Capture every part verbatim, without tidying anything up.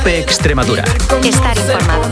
Extremadura. Estar informado.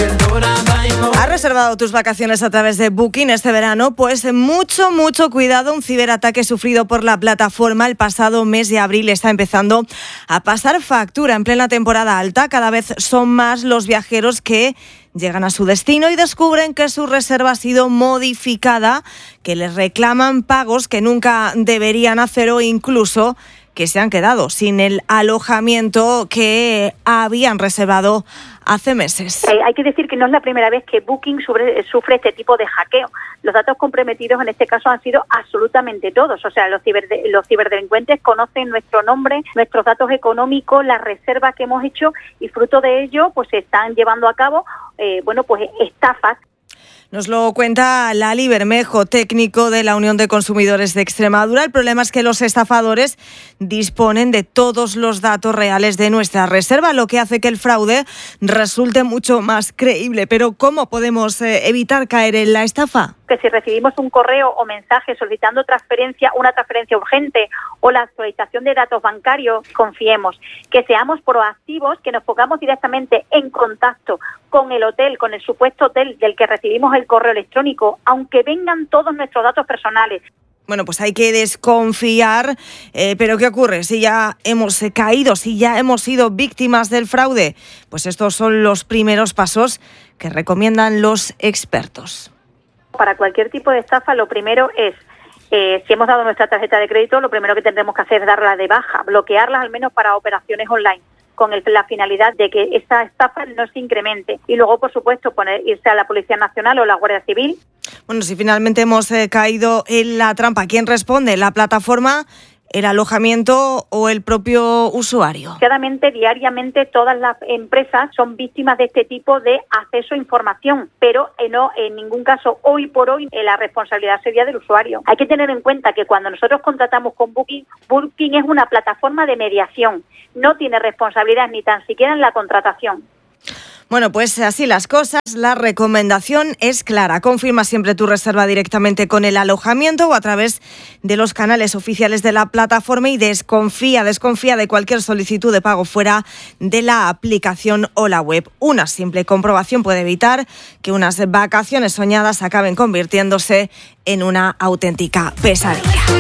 ¿Has reservado tus vacaciones a través de Booking este verano? Pues mucho, mucho cuidado. Un ciberataque sufrido por la plataforma el pasado mes de abril está empezando a pasar factura en plena temporada alta. Cada vez son más los viajeros que llegan a su destino y descubren que su reserva ha sido modificada, que les reclaman pagos que nunca deberían hacer o incluso que se han quedado sin el alojamiento que habían reservado hace meses. Eh, hay que decir que no es la primera vez que Booking sufre, sufre este tipo de hackeo. Los datos comprometidos en este caso han sido absolutamente todos. O sea, los, ciberde, los ciberdelincuentes conocen nuestro nombre, nuestros datos económicos, las reservas que hemos hecho y fruto de ello pues se están llevando a cabo eh, bueno, pues estafas. Nos lo cuenta Lali Bermejo, técnico de la Unión de Consumidores de Extremadura. El problema es que los estafadores disponen de todos los datos reales de nuestra reserva, lo que hace que el fraude resulte mucho más creíble. Pero ¿cómo podemos eh, evitar caer en la estafa? Que si recibimos un correo o mensaje solicitando transferencia, una transferencia urgente o la actualización de datos bancarios, confiemos, que seamos proactivos, que nos pongamos directamente en contacto con el hotel, con el supuesto hotel del que recibimos el correo electrónico, aunque vengan todos nuestros datos personales. Bueno, pues hay que desconfiar, eh, pero ¿qué ocurre? Si ya hemos eh, caído, si ya hemos sido víctimas del fraude, pues estos son los primeros pasos que recomiendan los expertos. Para cualquier tipo de estafa, lo primero es, eh, si hemos dado nuestra tarjeta de crédito, lo primero que tendremos que hacer es darla de baja, bloquearlas al menos para operaciones online, con el, la finalidad de que esta estafa no se incremente. Y luego, por supuesto, poner, irse a la Policía Nacional o la Guardia Civil. Bueno, si finalmente hemos eh, caído en la trampa, ¿quién responde? ¿La plataforma, el alojamiento o el propio usuario? Claramente, diariamente, todas las empresas son víctimas de este tipo de acceso a información, pero eh, no en ningún caso, hoy por hoy, eh, la responsabilidad sería del usuario. Hay que tener en cuenta que cuando nosotros contratamos con Booking, Booking es una plataforma de mediación, no tiene responsabilidad ni tan siquiera en la contratación. Bueno, pues así las cosas, la recomendación es clara. Confirma siempre tu reserva directamente con el alojamiento o a través de los canales oficiales de la plataforma y desconfía, desconfía de cualquier solicitud de pago fuera de la aplicación o la web. Una simple comprobación puede evitar que unas vacaciones soñadas acaben convirtiéndose en una auténtica pesadilla.